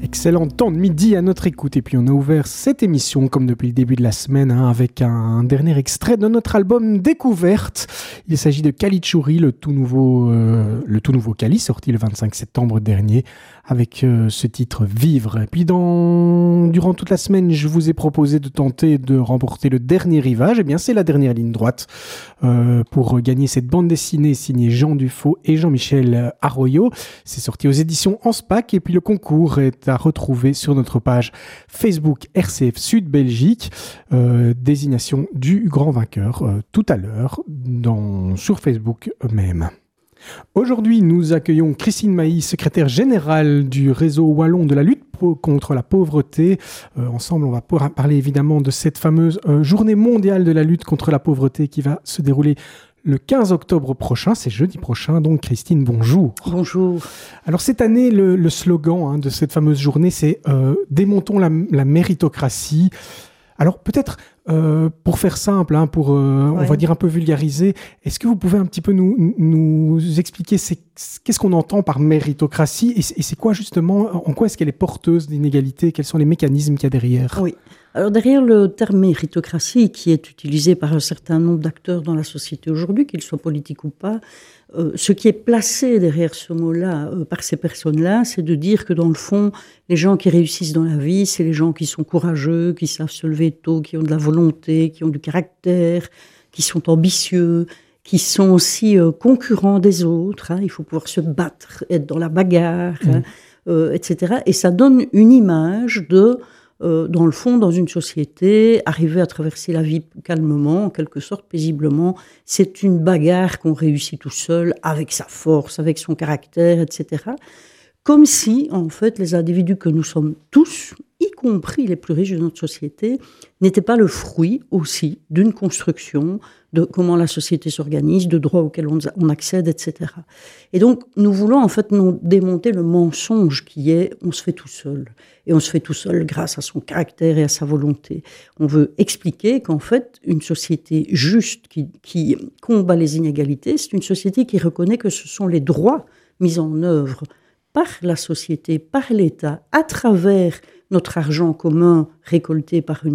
Excellent temps de midi à notre écoute. Et puis on a ouvert cette émission, comme depuis le début de la semaine, avec un dernier extrait de notre album Découverte. Il s'agit de Kalitchouri, le tout nouveau Kali, sorti le 25 septembre dernier, avec ce titre Vivre. Et puis durant toute la semaine, je vous ai proposé de tenter de remporter le dernier rivage. Eh bien, c'est la dernière ligne droite pour gagner cette bande dessinée signée Jean Dufaux et Jean-Michel Arroyo. C'est sorti aux éditions Anspach. Et puis le concours est à retrouver sur notre page Facebook RCF Sud Belgique. Désignation du grand vainqueur tout à l'heure sur Facebook même. Aujourd'hui, nous accueillons Christine Mailly, secrétaire générale du réseau wallon de la lutte contre la pauvreté. Ensemble, on va pouvoir parler évidemment de cette fameuse journée mondiale de la lutte contre la pauvreté qui va se dérouler le 15 octobre prochain, c'est jeudi prochain. Donc Christine, bonjour. Bonjour. Alors cette année, le slogan de cette fameuse journée, c'est « Démontons la méritocratie ». Alors peut-être, pour faire simple, on va dire un peu vulgariser, est-ce que vous pouvez un petit peu nous expliquer qu'est-ce qu'on entend par méritocratie et c'est quoi justement, en quoi est-ce qu'elle est porteuse d'inégalités, quels sont les mécanismes qu'il y a derrière ? Oui. Alors derrière le terme méritocratie, qui est utilisé par un certain nombre d'acteurs dans la société aujourd'hui, qu'ils soient politiques ou pas, ce qui est placé derrière ce mot-là par ces personnes-là, c'est de dire que dans le fond, les gens qui réussissent dans la vie, c'est les gens qui sont courageux, qui savent se lever tôt, qui ont de la volonté, qui ont du caractère, qui sont ambitieux, qui sont aussi concurrents des autres. Il faut pouvoir se battre, être dans la bagarre, etc. Et ça donne une image de... dans le fond, dans une société, arriver à traverser la vie calmement, en quelque sorte paisiblement, c'est une bagarre qu'on réussit tout seul, avec sa force, avec son caractère, etc. Comme si, en fait, les individus que nous sommes tous, y compris les plus riches de notre société, n'étaient pas le fruit aussi d'une construction, de comment la société s'organise, de droits auxquels on accède, etc. Et donc, nous voulons en fait nous démonter le mensonge qui est « on se fait tout seul ». Et on se fait tout seul grâce à son caractère et à sa volonté. On veut expliquer qu'en fait, une société juste qui combat les inégalités, c'est une société qui reconnaît que ce sont les droits mis en œuvre par la société, par l'État, à travers notre argent commun récolté par une